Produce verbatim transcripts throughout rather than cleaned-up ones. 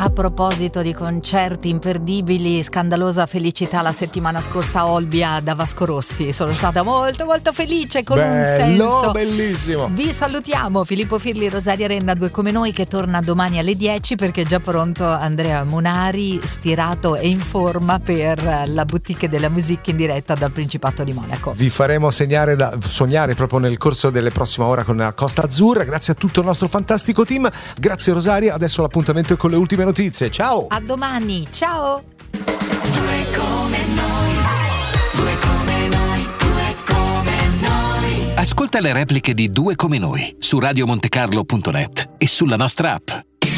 A proposito di concerti imperdibili, scandalosa felicità la settimana scorsa a Olbia da Vasco Rossi. Sono stata molto molto felice con Bello, un senso. Bellissimo. Vi salutiamo, Filippo Firli, Rosaria Renna, due come noi, che torna domani alle dieci perché è già pronto Andrea Munari, stirato e in forma per la boutique della musique in diretta dal Principato di Monaco. Vi faremo segnare da, sognare proprio nel corso delle prossime ore con la Costa Azzurra. Grazie a tutto il nostro fantastico team. Grazie Rosaria, adesso l'appuntamento è con le ultime notizie. Ciao. A domani, ciao. Due come noi, due come noi, due come noi. Ascolta le repliche di Due come noi su radio montecarlo punto net e sulla nostra app.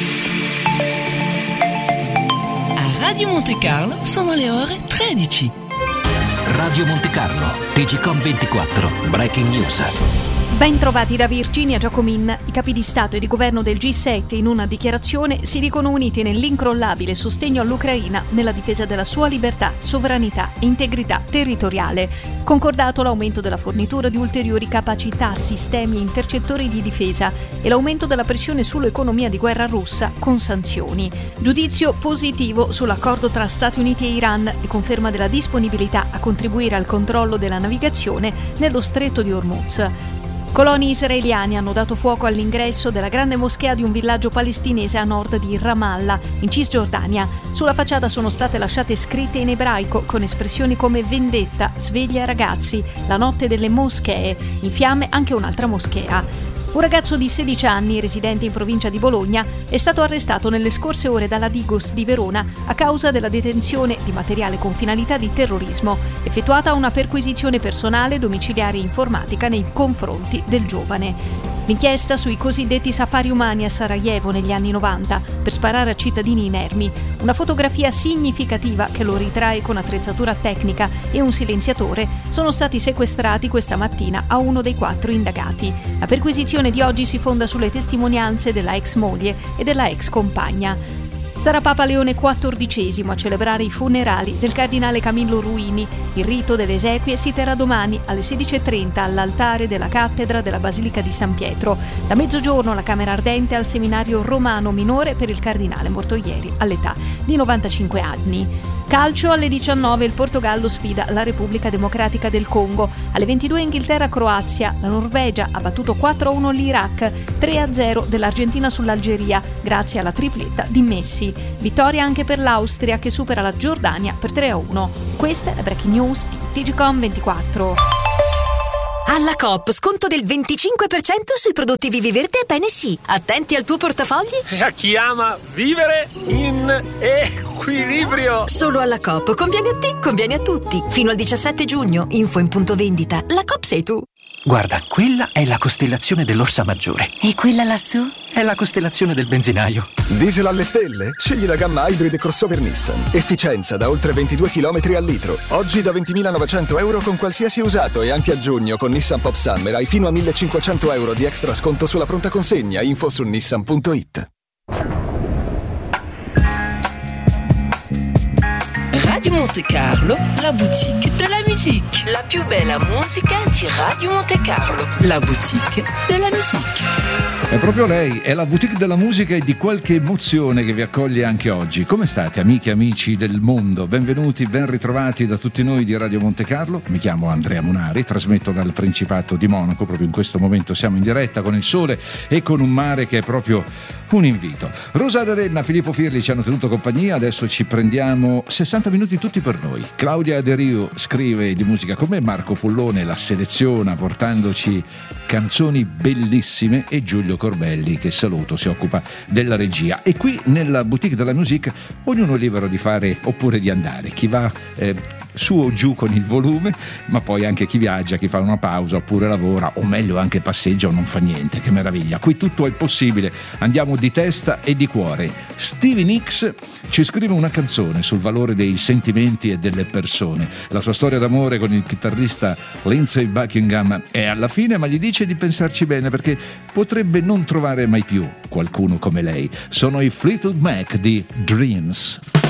A Radio Monte Carlo sono le ore tredici. Radio Monte Carlo, T G Com ventiquattro, Breaking News. Ben trovati da Virginia Giacomin. I capi di Stato e di governo del G sette in una dichiarazione si dicono uniti nell'incrollabile sostegno all'Ucraina nella difesa della sua libertà, sovranità e integrità territoriale. Concordato l'aumento della fornitura di ulteriori capacità, sistemi e intercettori di difesa e l'aumento della pressione sull'economia di guerra russa con sanzioni. Giudizio positivo sull'accordo tra Stati Uniti e Iran e conferma della disponibilità a contribuire al controllo della navigazione nello stretto di Hormuz. Coloni israeliani hanno dato fuoco all'ingresso della grande moschea di un villaggio palestinese a nord di Ramallah, in Cisgiordania. Sulla facciata sono state lasciate scritte in ebraico con espressioni come vendetta, sveglia ragazzi, la notte delle moschee, in fiamme anche un'altra moschea. Un ragazzo di sedici anni, residente in provincia di Bologna, è stato arrestato nelle scorse ore dalla Digos di Verona a causa della detenzione di materiale con finalità di terrorismo, effettuata una perquisizione personale, domiciliare e informatica nei confronti del giovane. L'inchiesta sui cosiddetti safari umani a Sarajevo negli anni novanta per sparare a cittadini inermi, una fotografia significativa che lo ritrae con attrezzatura tecnica e un silenziatore, sono stati sequestrati questa mattina a uno dei quattro indagati. La perquisizione di oggi si fonda sulle testimonianze della ex moglie e della ex compagna. Sarà Papa Leone quattordicesimo a celebrare i funerali del cardinale Camillo Ruini. Il rito delle esequie si terrà domani alle sedici e trenta all'altare della cattedra della Basilica di San Pietro. Da mezzogiorno la Camera Ardente al seminario romano minore per il cardinale morto ieri all'età di novantacinque anni. Calcio alle diciannove il Portogallo sfida la Repubblica Democratica del Congo. Alle ventidue Inghilterra-Croazia, la Norvegia ha battuto quattro a uno l'Iraq, tre a zero dell'Argentina sull'Algeria grazie alla tripletta di Messi. Vittoria anche per l'Austria che supera la Giordania per tre a uno. Questa è la Breaking News di T G Com ventiquattro. Alla Coop, sconto del venticinque per cento sui prodotti Viviverde e Bene Sì. Attenti al tuo portafogli. E a chi ama vivere in equilibrio. Solo alla Coop. Conviene a te, conviene a tutti. Fino al diciassette giugno. Info in punto vendita. La Coop sei tu. Guarda, quella è la costellazione dell'Orsa Maggiore. E quella lassù? È la costellazione del benzinaio. Diesel alle stelle? Scegli la gamma Hybrid crossover Nissan. Efficienza da oltre ventidue chilometri al litro. Oggi da ventimilanovecento euro con qualsiasi usato e anche a giugno con Nissan Pop Summer hai fino a millecinquecento euro di extra sconto sulla pronta consegna. Info su nissan punto it. Radio Monte Carlo, la boutique de la musique. La più bella musica di Radio Monte Carlo. La boutique de la musique. È proprio lei, è la boutique della musica e di qualche emozione che vi accoglie anche oggi. Come state, amiche e amici del mondo? Benvenuti, ben ritrovati da tutti noi di Radio Monte Carlo. Mi chiamo Andrea Munari, trasmetto dal Principato di Monaco. Proprio in questo momento siamo in diretta con il sole e con un mare che è proprio un invito. Rosaria Renna, Filippo Firli ci hanno tenuto compagnia. Adesso ci prendiamo sessanta minuti tutti per noi. Claudia De Rio scrive di musica con me, Marco Follone la seleziona portandoci canzoni bellissime e Giulio Corbelli, che saluto, si occupa della regia. E qui nella boutique della musique ognuno è libero di fare oppure di andare, chi va eh, su o giù con il volume, ma poi anche chi viaggia, chi fa una pausa oppure lavora, o meglio anche passeggia o non fa niente. Che meraviglia, qui tutto è possibile, andiamo di testa e di cuore. Stevie Nicks ci scrive una canzone sul valore dei sentimenti e delle persone. La sua storia d'amore con il chitarrista Lindsey Buckingham è alla fine, ma gli dice di pensarci bene perché potrebbe non trovare mai più qualcuno come lei. Sono i Fleetwood Mac di Dreams.